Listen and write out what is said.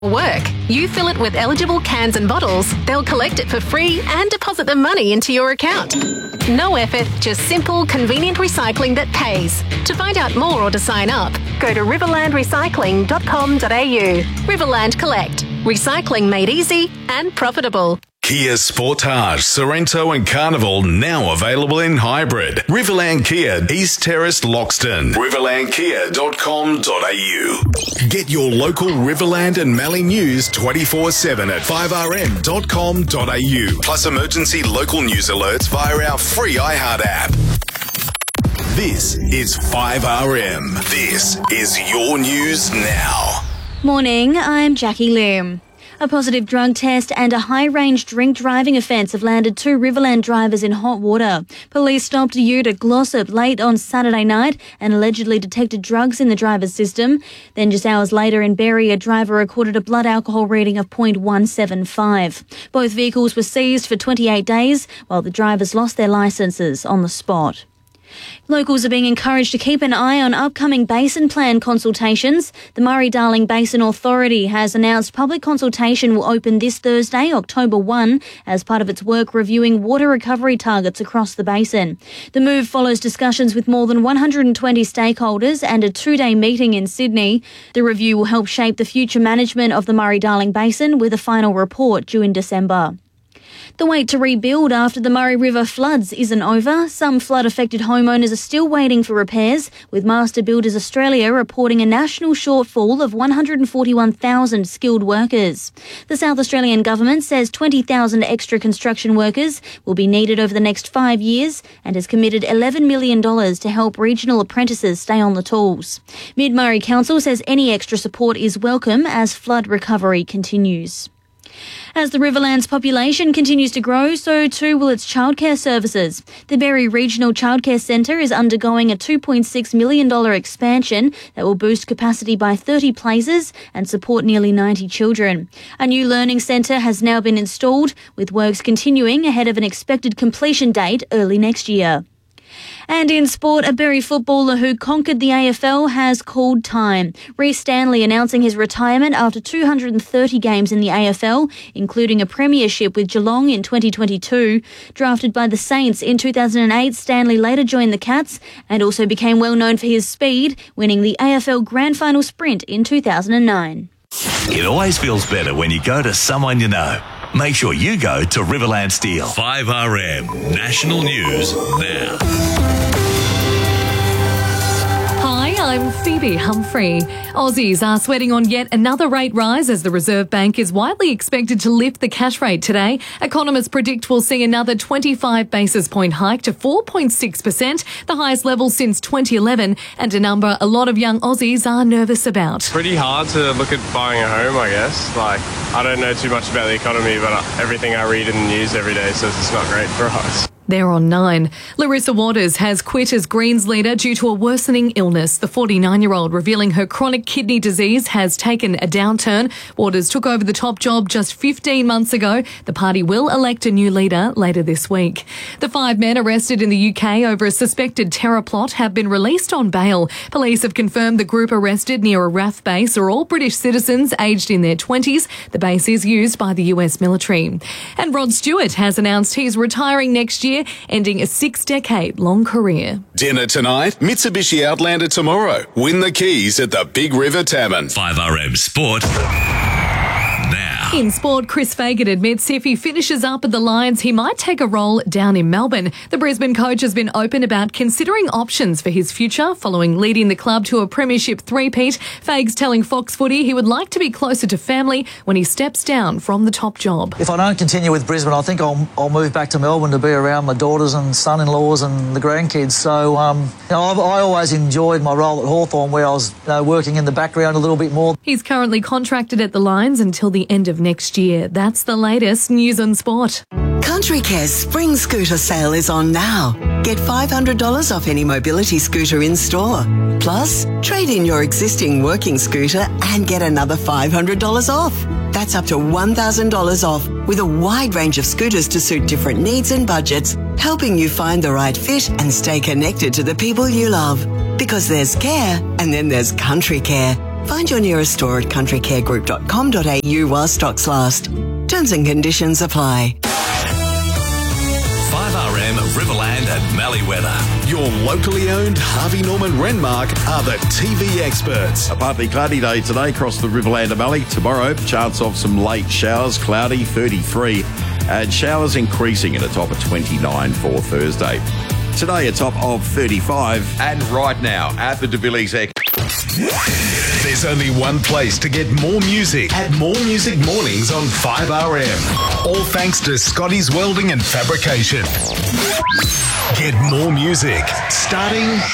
Work. You fill it with eligible cans and bottles, they'll collect it for free and deposit the money into your account. No effort, just simple, convenient recycling that pays. To find out more or to sign up, go to riverlandrecycling.com.au. Riverland Collect. Recycling made easy and profitable. Kia Sportage, Sorrento and Carnival now available in hybrid. Riverland Kia, East Terrace, Loxton. riverlandkia.com.au. Get your local Riverland and Mallee news 24/7 at 5rm.com.au. Plus emergency local news alerts via our free iHeart app. This is 5RM. This is your news now. Morning, I'm Jackie Lim. A positive drug test and a high-range drink driving offence have landed 2 Riverland drivers in hot water. Police stopped a ute at Glossop late on Saturday night and allegedly detected drugs in the driver's system. Then just hours later in Berry, a driver recorded a blood alcohol reading of 0.175. Both vehicles were seized for 28 days, while the drivers lost their licences on the spot. Locals are being encouraged to keep an eye on upcoming basin plan consultations. The Murray-Darling Basin Authority has announced public consultation will open this Thursday, October 1, as part of its work reviewing water recovery targets across the basin. The move follows discussions with more than 120 stakeholders and a 2-day meeting in Sydney. The review will help shape the future management of the Murray-Darling Basin, with a final report due in December. The wait to rebuild after the Murray River floods isn't over. Some flood-affected homeowners are still waiting for repairs, with Master Builders Australia reporting a national shortfall of 141,000 skilled workers. The South Australian government says 20,000 extra construction workers will be needed over the next 5 years and has committed $11 million to help regional apprentices stay on the tools. Mid-Murray Council says any extra support is welcome as flood recovery continues. As the Riverland's population continues to grow, so too will its childcare services. The Berry Regional Childcare Centre is undergoing a $2.6 million expansion that will boost capacity by 30 places and support nearly 90 children. A new learning centre has now been installed, with works continuing ahead of an expected completion date early next year. And in sport, a Berry footballer who conquered the AFL has called time. Rhys Stanley announcing his retirement after 230 games in the AFL, including a premiership with Geelong in 2022. Drafted by the Saints in 2008, Stanley later joined the Cats and also became well known for his speed, winning the AFL Grand Final sprint in 2009. It always feels better when you go to someone you know. Make sure you go to Riverland Steel. 5RM National News now. Hi, I'm Phoebe Humphrey. Aussies are sweating on yet another rate rise as the Reserve Bank is widely expected to lift the cash rate today. Economists predict we'll see another 25 basis point hike to 4.6%, the highest level since 2011, and a lot of young Aussies are nervous about. Pretty hard to look at buying a home, I guess. I don't know too much about the economy, but everything I read in the news every day says it's not great for us. They're on 9. Larissa Waters has quit as Greens leader due to a worsening illness. The 49-year-old revealing her chronic kidney disease has taken a downturn. Waters took over the top job just 15 months ago. The party will elect a new leader later this week. The 5 men arrested in the UK over a suspected terror plot have been released on bail. Police have confirmed the group arrested near a RAF base are all British citizens aged in their 20s. The base is used by the US military. And Rod Stewart has announced he's retiring next year, ending a 6-decade-long career. Dinner tonight, Mitsubishi Outlander tomorrow. Win the keys at the Big River Tavern. 5RM Sport now. In sport, Chris Fagan admits if he finishes up at the Lions, he might take a role down in Melbourne. The Brisbane coach has been open about considering options for his future following leading the club to a premiership three-peat. Fags telling Fox Footy he would like to be closer to family when he steps down from the top job. If I don't continue with Brisbane, I think I'll move back to Melbourne to be around my daughters and son-in-laws and the grandkids. So, I always enjoyed my role at Hawthorn, where I was working in the background a little bit more. He's currently contracted at the Lions until the end of next year. That's the latest news on sport. Country Care's spring scooter sale is on now. Get $500 off any mobility scooter in store. Plus, trade in your existing working scooter and get another $500 off. That's up to $1,000 off, with a wide range of scooters to suit different needs and budgets, helping you find the right fit and stay connected to the people you love. Because there's care, and then there's Country Care. Find your nearest store at countrycaregroup.com.au while stocks last. Terms and conditions apply. 5RM, Riverland and Mallee weather. Your locally owned Harvey Norman Renmark are the TV experts. A partly cloudy day today across the Riverland and Mallee. Tomorrow, chance of some late showers, cloudy, 33, and showers increasing at a top of 29 for Thursday. Today, a top of 35. And right now, at the De Villiers Eck. There's only one place to get more music at More Music Mornings on 5RM. All thanks to Scotty's Welding and Fabrication. Get more music starting